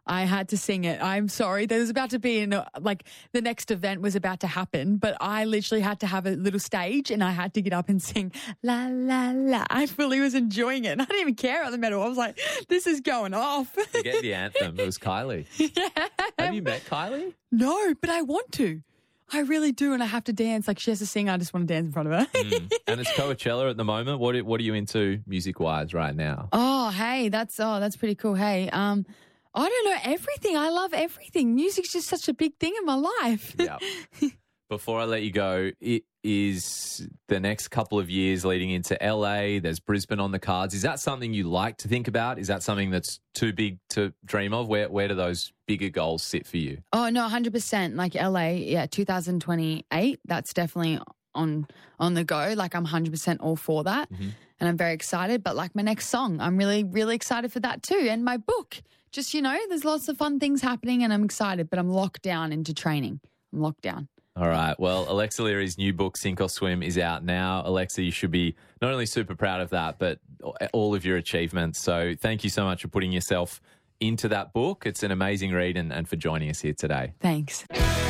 I had to sing it. I'm sorry. There was about to be the next event was about to happen, but I literally had to have a little stage and I had to get up and sing la la la. I fully was enjoying it. And I didn't even care about the medal. I was like, this is going off. Forget the anthem. It was Kylie. Yeah. Have you met Kylie? No, but I want to. I really do, and I have to dance. Like, she has to sing, I just want to dance in front of her. And it's Coachella at the moment. What are you into music-wise right now? Oh, hey, that's pretty cool. Hey, I don't know, everything. I love everything. Music's just such a big thing in my life. Yeah. Before I let you go, it is the next couple of years leading into LA. There's Brisbane on the cards. Is that something you like to think about? Is that something that's too big to dream of? Where do those bigger goals sit for you? Oh, no, 100%. Like LA, yeah, 2028, that's definitely on the go. Like, I'm 100% all for that. Mm-hmm. And I'm very excited. But like my next song, I'm really, really excited for that too. And my book, just, there's lots of fun things happening and I'm excited, but I'm locked down into training. I'm locked down. All right. Well, Alexa Leary's new book, Sink or Swim, is out now. Alexa, you should be not only super proud of that, but all of your achievements. So thank you so much for putting yourself into that book. It's an amazing read and for joining us here today. Thanks.